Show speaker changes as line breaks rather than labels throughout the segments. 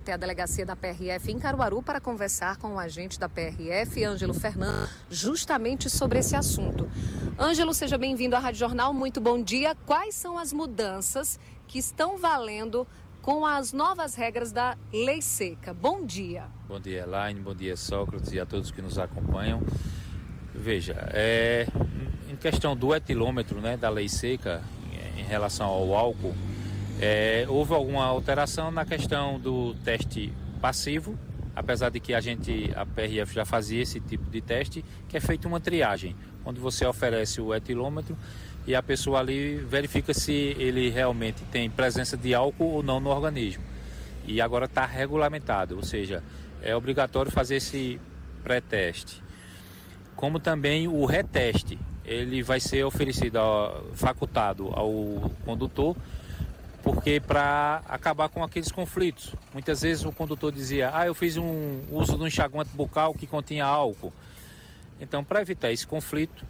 até a delegacia da PRF em Caruaru para conversar com o agente da PRF, Ângelo Fernando, justamente sobre esse assunto. Ângelo, seja bem-vindo à Rádio Jornal, muito bom dia. Quais são as mudanças que estão valendo com as novas regras da Lei Seca? Bom dia.
Bom dia, Elaine, bom dia, Sócrates, e a todos que nos acompanham. Veja, em questão do etilômetro, né, da Lei Seca, em relação ao álcool, houve alguma alteração na questão do teste passivo, apesar de que a PRF já fazia esse tipo de teste, que é feita uma triagem, onde você oferece o etilômetro e a pessoa ali verifica se ele realmente tem presença de álcool ou não no organismo. E agora está regulamentado, ou seja, é obrigatório fazer esse pré-teste. Como também o reteste, ele vai ser oferecido, facultado ao condutor, porque para acabar com aqueles conflitos. Muitas vezes o condutor dizia, eu fiz um uso de um enxaguante bucal que continha álcool. Então, para evitar esse conflito,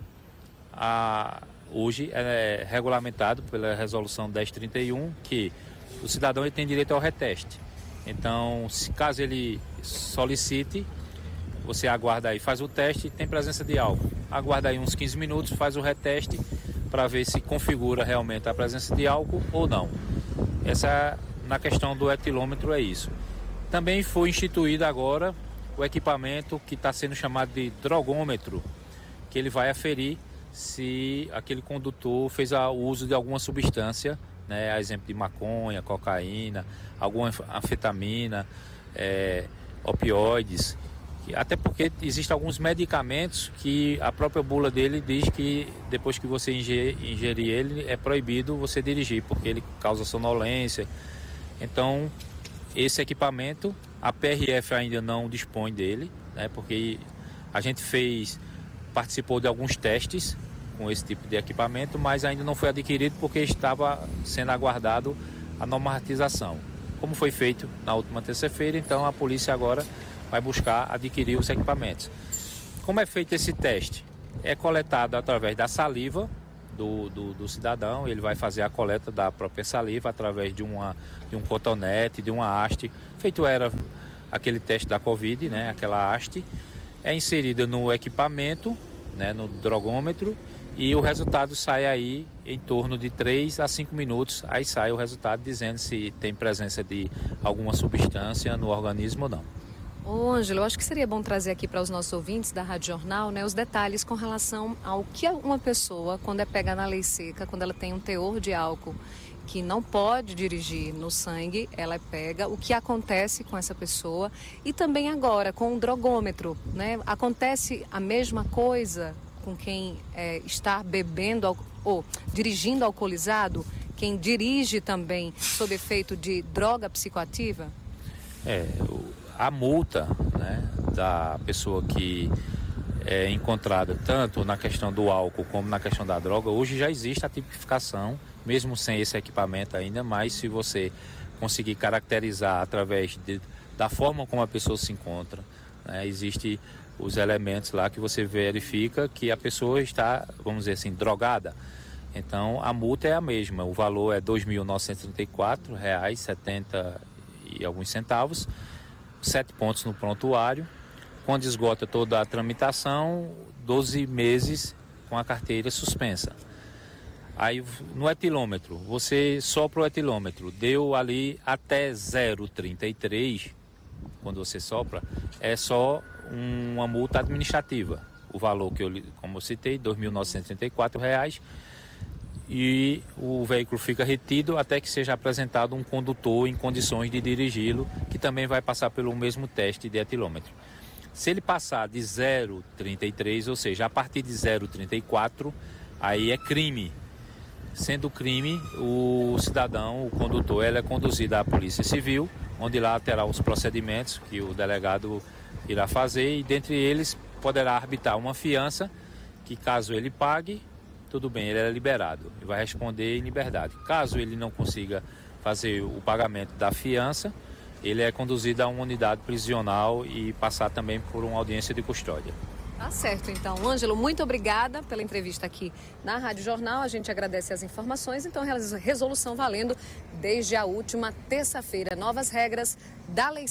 hoje é regulamentado pela resolução 1031 que o cidadão ele tem direito ao reteste. Então, caso ele solicite, você aguarda aí, faz o teste, tem presença de álcool. Aguarda aí uns 15 minutos, faz o reteste para ver se configura realmente a presença de álcool ou não. Na questão do etilômetro é isso. Também foi instituído agora o equipamento que está sendo chamado de drogômetro, que ele vai aferir se aquele condutor fez o uso de alguma substância, né, a exemplo de maconha, cocaína, alguma anfetamina, opioides. Até porque existem alguns medicamentos que a própria bula dele diz que depois que você ingerir ele é proibido você dirigir, porque ele causa sonolência. Então, esse equipamento, a PRF ainda não dispõe dele, né, porque a gente participou de alguns testes com esse tipo de equipamento, mas ainda não foi adquirido porque estava sendo aguardado a normatização. Como foi feito na última terça-feira, então a polícia agora vai buscar adquirir os equipamentos. Como é feito esse teste? É coletado através da saliva do cidadão, ele vai fazer a coleta da própria saliva através de um cotonete, de uma haste. Feito era aquele teste da Covid, né? Aquela haste é inserida no equipamento, né? No drogômetro, e o resultado sai aí em torno de 3 a 5 minutos. Aí sai o resultado dizendo se tem presença de alguma substância no organismo ou não.
Ô Ângelo, eu acho que seria bom trazer aqui para os nossos ouvintes da Rádio Jornal, né, os detalhes com relação ao que uma pessoa, quando é pega na Lei Seca, quando ela tem um teor de álcool que não pode dirigir no sangue, ela é pega, o que acontece com essa pessoa e também agora com o drogômetro, né? Acontece a mesma coisa com quem está bebendo ou dirigindo alcoolizado, quem dirige também sob efeito de droga psicoativa?
A multa, né, da pessoa que é encontrada tanto na questão do álcool como na questão da droga, hoje já existe a tipificação, mesmo sem esse equipamento ainda, mas se você conseguir caracterizar através da forma como a pessoa se encontra, né, existe os elementos lá que você verifica que a pessoa está, vamos dizer assim, drogada. Então a multa é a mesma, o valor é R$ 2.934,70 e alguns centavos, 7 pontos no prontuário. Quando esgota toda a tramitação, 12 meses com a carteira suspensa. Aí no etilômetro, você sopra o etilômetro, deu ali até 0,33, quando você sopra, é só uma multa administrativa. O valor que como eu citei, R$ 2.934, e o veículo fica retido até que seja apresentado um condutor em condições de dirigi-lo, que também vai passar pelo mesmo teste de etilômetro. Se ele passar de 0,33, ou seja, a partir de 0,34, aí é crime. Sendo crime, o cidadão, o condutor, ele é conduzido à Polícia Civil, onde lá terá os procedimentos que o delegado irá fazer, e dentre eles poderá arbitrar uma fiança, que caso ele pague, tudo bem, ele é liberado e vai responder em liberdade. Caso ele não consiga fazer o pagamento da fiança, ele é conduzido a uma unidade prisional e passar também por uma audiência de custódia.
Tá certo, então. Ângelo, muito obrigada pela entrevista aqui na Rádio Jornal. A gente agradece as informações. Então, resolução valendo desde a última terça-feira. Novas regras da Lei